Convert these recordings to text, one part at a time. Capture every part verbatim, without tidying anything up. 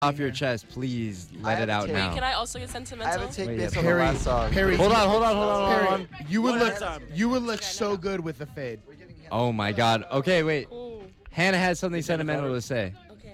off your chest, please let it out take- now. Wait, can I also get I sentimental? have a take Wait, based yeah, on the Perry, last song. Perry, Hold on, hold on, hold on, hold on. Perry, you would One look, at a time. you would look so good with a fade. Oh my God. Okay, wait. Cool. Hannah has something sentimental to say. Okay.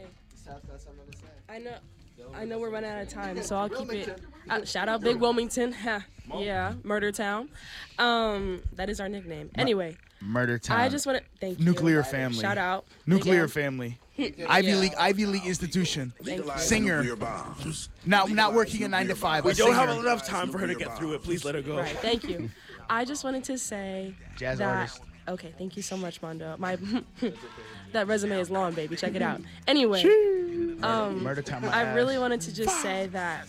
I know. I know we're running out of time, so I'll keep it. Uh, shout out Big Wilmington. Ha. Yeah, Murder Town. Um, that is our nickname. Anyway, Murder Town. I just want to thank you. Nuclear family. Shout out. Nuclear Again. family. Ivy League, Ivy League institution. Singer. Not not working a nine to five. We a don't have singer. enough time for her to get through it. Please let her go. Right. Thank you. I just wanted to say Jazz that. artist. Okay, thank you so much, Mondo. My that resume is long, baby. Check it out. Anyway, um, Murder Town. my I ass. really wanted to just say that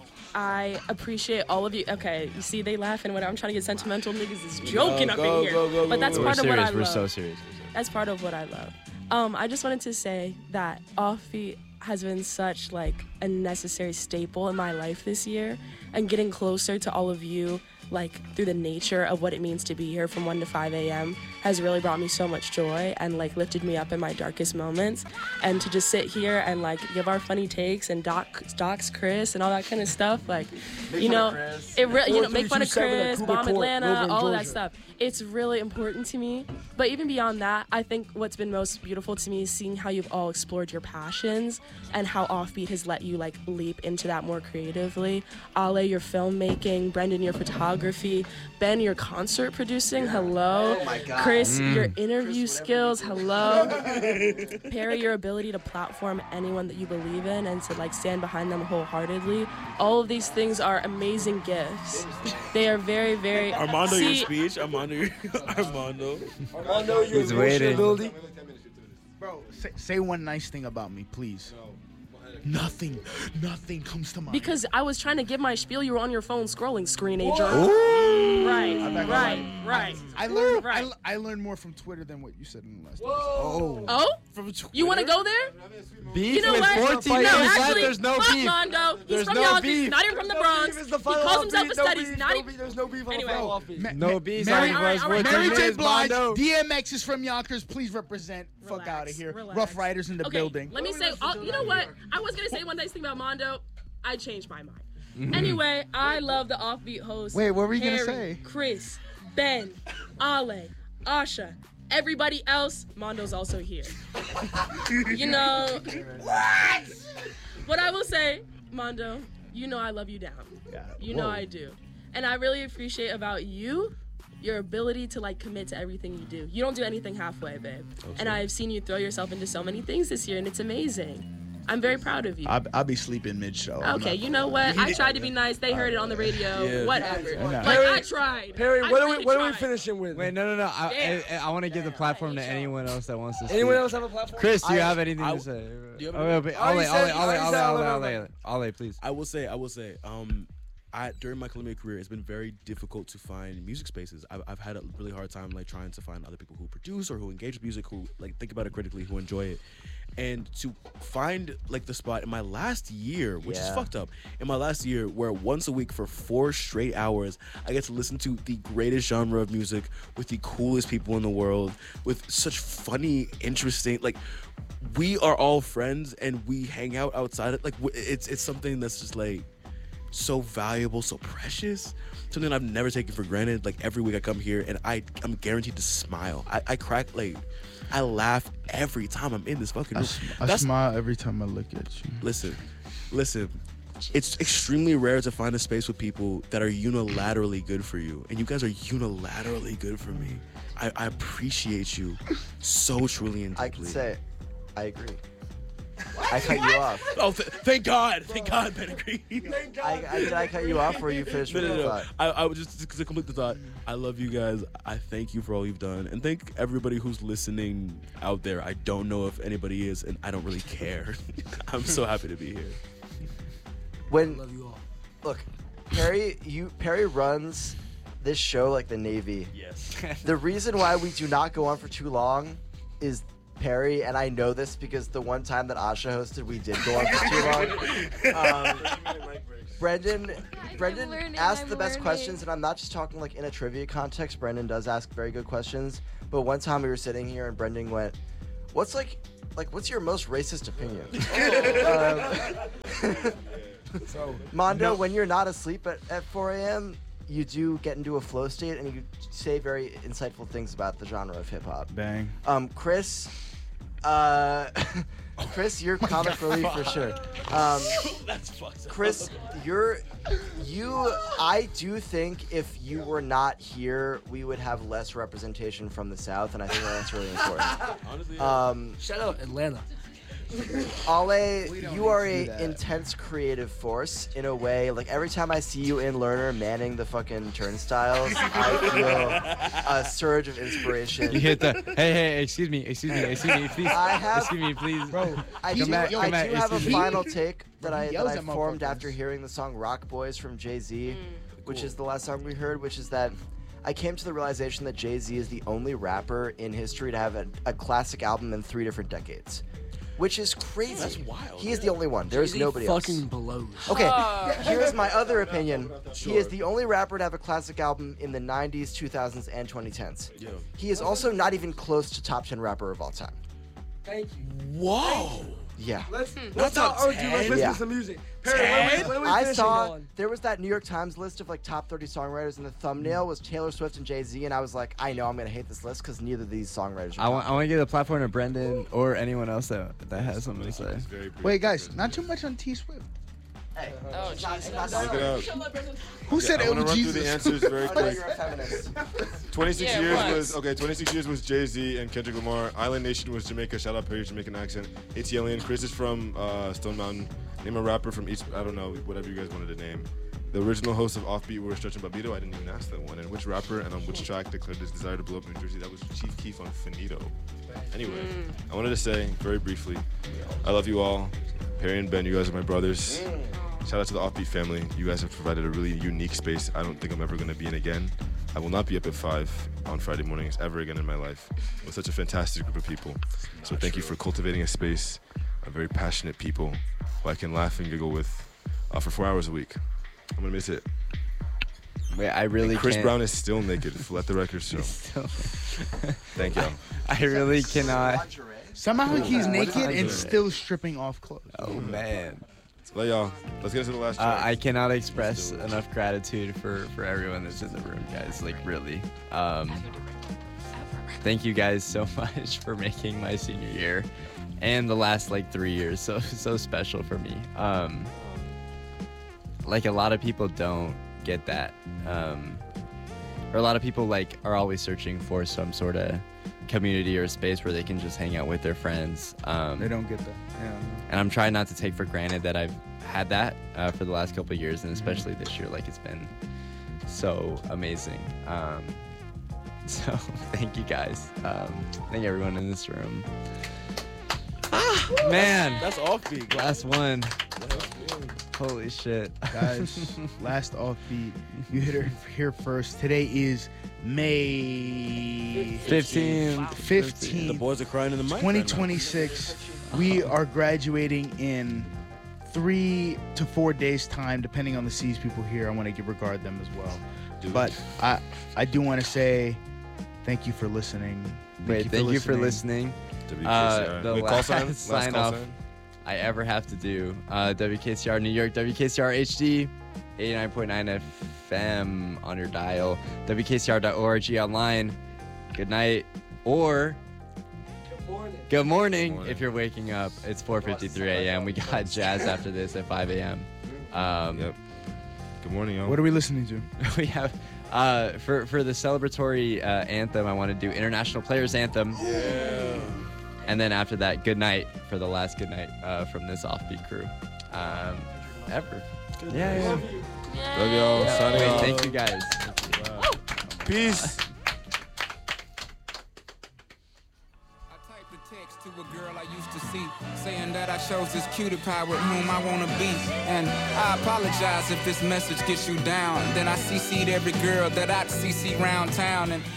I appreciate all of you. Okay, you see, they laughing when I'm trying to get sentimental. Niggas is joking up go, in here, go, go, but go, that's go. We're part of what serious. I We're love. so serious. That's part of what I love. Um, I just wanted to say that Offbeat has been such like a necessary staple in my life this year, and getting closer to all of you, like through the nature of what it means to be here from one to five a.m. has really brought me so much joy and like lifted me up in my darkest moments. And to just sit here and like give our funny takes and doc docs Chris and all that kind of stuff, like you know, it really you know make fun of Chris, bomb Atlanta, all of that stuff. It's really important to me. But even beyond that, I think what's been most beautiful to me is seeing how you've all explored your passions and how Offbeat has let you like leap into that more creatively. Ale, your filmmaking, Brendan, your photography, Ben, your concert producing, hello. Oh my God. Chris, your interview skills, hello. Perry, your ability to platform anyone that you believe in and to like stand behind them wholeheartedly. All of these things are amazing gifts. They are very, very Armando, See, your speech. Armando, your- Armando. Armando, your He's waiting. ability. Bro, say, say one nice thing about me, please. Nothing, nothing comes to mind. Because I was trying to give my spiel, you were on your phone scrolling, screenager. Right, right, right. I learned, I, Right. l- I learned more from Twitter than what you said in the last. Whoa. Oh? From You want to Twitter? go there? Beef You know with what? fourteen no, years left, actually, there's no fuck beef. Mondo. He's There's from no Yonkers. beef. He's not even from the Bronx. Is the He final calls off himself beat, a no studies. beef, Not no even. beef, There's no beef on Anyway. the final off beat. Ma- No Ma- beef. Mary, All right, all right, Mary all right. J. Mondo. Blige, D M X is from Yonkers. Please represent. Fuck Relax, out of here. relax. Rough Riders in the Okay, building. let me say, oh, you know what? I was going to say one nice thing about Mondo. I changed my mind. Anyway, I love the Offbeat host. Wait, what were you gonna Harry, say? Chris, Ben, Ale, Asha, everybody else. Mondo's also here. You know. What? What I will say, Mondo, you know I love you down. Yeah. You know Whoa. I do. And I really appreciate about you your ability to like commit to everything you do. You don't do anything halfway, babe. And I've seen you throw yourself into so many things this year, and it's amazing. I'm very proud of you. I'll, I'll be sleeping mid-show. I'm Okay, not- you know what? I tried to be nice. They heard it on the radio. Yeah. Whatever. know. Like Perry- I tried. Perry, I what are we really what are we tried. finishing with? Wait, no, no, no. I, Damn. I, I want to give the platform to Damn. anyone else that wants to speak. Anyone else have a platform? Chris, do you I- have anything I- to say? you have Oh, anything? wait, I already Ale, said- Ale, I Ale, already said Ale, all Ale, of Ale, it. Ale, please. I will say, I will say, um, I during my Columbia career, it's been very difficult to find music spaces. I've, I've had a really hard time like trying to find other people who produce or who engage with music, who like think about it critically, who enjoy it. And to find like the spot in my last year, which is Yeah. fucked up, in my last year where once a week for four straight hours, I get to listen to the greatest genre of music with the coolest people in the world, with such funny, interesting, like we are all friends and we hang out outside. Like w- it's it's something that's just like so valuable, so precious, something I've never taken for granted. Like every week I come here and I I'm guaranteed to smile. I, I crack like I laugh every time I'm in this fucking I, room. sm- I That's smile every time I look at you. listen, listen. It's extremely rare to find a space with people that are unilaterally good for you, and you guys are unilaterally good for me. I, I appreciate you so truly and I deeply. can say, I agree. I cut you off. Oh, th- thank God, thank God, Pedigree. I, I, did I cut you off or you finished No, with no, the no. thought? I, I would just to to complete the thought. I love you guys. I thank you for all you've done, and thank everybody who's listening out there. I don't know if anybody is, and I don't really care. I'm so happy to be here. When Love you all. look, Perry, you Perry runs this show like the Navy. Yes. The reason why we do not go on for too long is Perry, and I know this because the one time that Asha hosted, we did go on for too long. Um, Brendan, Brendan learning, asked I'm the best learning. questions, and I'm not just talking like in a trivia context. Brendan does ask very good questions. But one time we were sitting here, and Brendan went, what's like, like what's your most racist opinion? um, So, Mondo, no- when you're not asleep at, at four a.m., you do get into a flow state and you say very insightful things about the genre of hip hop. Bang. Um, Chris, uh, Chris, you're comic relief for sure. Um, That's fucked up. Chris, you're, you, I do think if you were not here, we would have less representation from the South, and I think that's really important. Honestly, Um, Shout out Atlanta. Ale, We don't you need are to do a that. intense creative force in a way. Like every time I see you in Learner manning the fucking turnstiles, I feel a surge of inspiration. You hit the hey hey excuse me excuse me excuse me please I have- excuse me please. Bro, I he- do, back, I come back, do have a excuse me. final take that Bro, he I, that yells I at formed motherfuckers. after hearing the song Rock Boys from Jay-Z, which is the last song we heard, which is that I came to the realization that Jay-Z is the only rapper in history to have a, a classic album in three different decades. Which is crazy. That's wild, He is the only one. There is Jay-Z nobody else. fucking blows. Okay, here's my other opinion. He is Sure. the only rapper to have a classic album in the nineties, two thousands, and twenty tens. Yo. He is also not even close to top ten rapper of all time. Thank you. Whoa. Yeah. Let's That's let's a not argue. Let's ten? listen Yeah. to some music. Perry, what are we, what are we I finishing saw on? there was that New York Times list of like top thirty songwriters, and the thumbnail was Taylor Swift and Jay-Z, and I was like, I know I'm gonna hate this list because neither of these songwriters. Are I want I want to give the platform to Brendan or anyone else that that has something to say. It's very brief. Wait, guys, not too much on T Swift. Hey, Oh, it's not- it's not Jesus. that Look it hard. up. Who said I it want to was run Jesus? through the answers very I know quick. you're a feminist. twenty-six Yeah, years once. was okay. twenty-six years was Jay Z and Kendrick Lamar. Island Nation was Jamaica. Shout out Perry's Jamaican accent. ATLian. Chris is from uh, Stone Mountain. Name a rapper from each. I don't know. Whatever you guys wanted to name. The original hosts of Offbeat were Stretch and Babito. I didn't even ask that one. And which rapper and on which track declared his desire to blow up New Jersey? That was Chief Keef on Finito. Anyway, I wanted to say very briefly, I love you all. Perry and Ben, you guys are my brothers. Shout out to the Offbeat family. You guys have provided a really unique space I don't think I'm ever going to be in again. I will not be up at five on Friday mornings ever again in my life with such a fantastic group of people. So thank you for cultivating a space of very passionate people who I can laugh and giggle with uh, for four hours a week. I'm going to miss it. Wait, I really Chris can't. Brown is still naked. Let the record show. Thank y'all. I really cannot. Lingerie? Somehow he's naked and lingerie? still stripping off clothes. Oh man. Let y'all. Let's get into the last Uh, track. I cannot express enough gratitude for for everyone that's in the room, guys. Like really. Um, thank you guys so much for making my senior year and the last like three years so so special for me. Um, like a lot of people don't get that, um, or a lot of people like are always searching for some sort of community or space where they can just hang out with their friends. Um, They don't get that. Yeah. and I'm trying not to take for granted that I've had that uh, for the last couple of years, and especially this year. Like it's been so amazing. Um, so thank you guys. Um, thank everyone in this room. Ah, man, That's Offbeat. last one. Holy shit, Guys, last offbeat. You hit her here first. Today is May fifteen. fifteenth. The boys are crying in the mic. twenty right now. twenty-six. We are graduating in three to four days' time, depending on the C's people here. I want to give regard them as well. Dude. But I, I do want to say thank you for listening. Thank Wait, thank you for listening. W K C R. Uh, the Wait, call last sign? Last sign call off. sign? I ever have to do. Uh, W K C R New York, W K C R H D, eighty-nine point nine F M on your dial, W K C R dot org online. Good night, or Good morning. good morning, Good morning. if you're waking up. It's four fifty-three a.m. We got jazz after this at five a.m. Um, Yep. Good morning, y'all. What are we listening to? we have uh, for for the celebratory uh, anthem. I want to do International Players Anthem. Yeah. And then after that, good night for the last good night uh, from this offbeat crew. Um, ever. Yeah, yeah. Love y'all. yeah. Signing Wait, off. thank you guys. Peace. I typed a text to a girl I used to see, saying that I chose this cutie pie with whom I wanna be. And I apologize if this message gets you down. Then I C C'd every girl that I'd C C round town. And